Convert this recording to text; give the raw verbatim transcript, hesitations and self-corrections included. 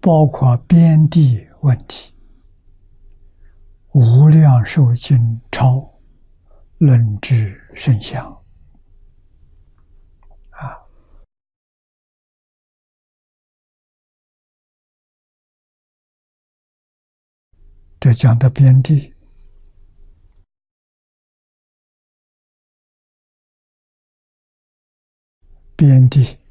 包括边地问题。无量寿经超论之甚详啊！这讲的边地，边地